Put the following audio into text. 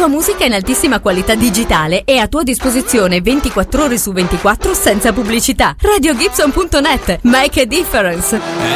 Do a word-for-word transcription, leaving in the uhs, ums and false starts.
tua musica in altissima qualità digitale e a tua disposizione ventiquattro ore su ventiquattro senza pubblicità. radio gibson punto net. Make a difference.